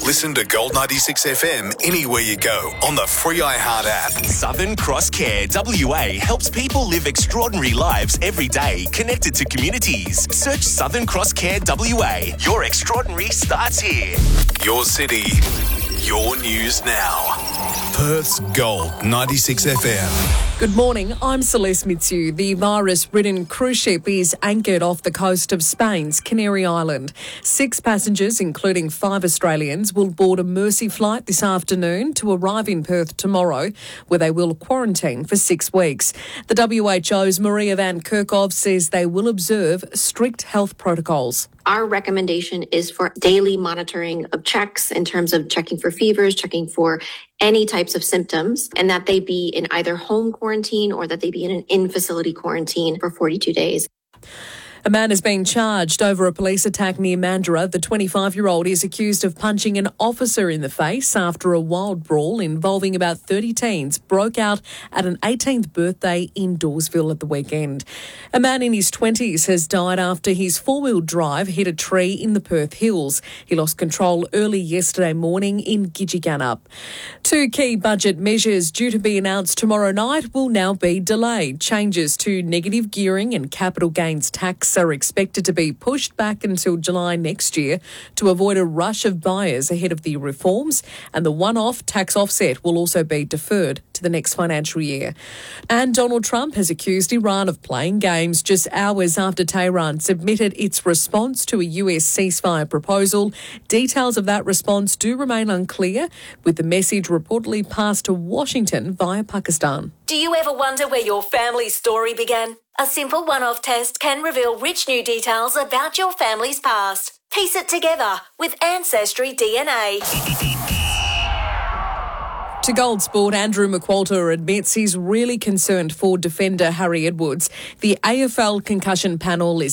Listen to Gold 96 FM anywhere you go on the free iHeart app. Southern Cross Care WA helps people live extraordinary lives every day, connected to communities. Search Southern Cross Care WA. Your extraordinary starts here. Your city, your news now. Perth's Gold 96 FM. Good morning, I'm Celeste Mitsu. The virus-ridden cruise ship is anchored off the coast of Spain's Canary Island. 6 passengers, including 5 Australians, will board a Mercy flight this afternoon to arrive in Perth tomorrow, where they will quarantine for 6 weeks. The WHO's Maria Van Kerkhove says they will observe strict health protocols. Our recommendation is for daily monitoring of checks in terms of checking for fevers, checking for any types of symptoms, and that they be in either home quarantine or that they be in an in-facility quarantine for 42 days. A man is being charged over a police attack near Mandurah. The 25-year-old is accused of punching an officer in the face after a wild brawl involving about 30 teens broke out at an 18th birthday in Dawesville at the weekend. A man in his 20s has died after his four-wheel drive hit a tree in the Perth Hills. He lost control early yesterday morning in Gidgegannup. 2 key budget measures due to be announced tomorrow night will now be delayed. Changes to negative gearing and capital gains tax are expected to be pushed back until July next year to avoid a rush of buyers ahead of the reforms, and the one-off tax offset will also be deferred to the next financial year. And Donald Trump has accused Iran of playing games just hours after Tehran submitted its response to a US ceasefire proposal. Details of that response do remain unclear, with the message reportedly passed to Washington via Pakistan. Do you ever wonder where your family's story began? A simple one-off test can reveal rich new details about your family's past. Piece it together with Ancestry DNA. To Gold Sport, Andrew McQualter admits he's really concerned for defender Harry Edwards. The AFL concussion panel is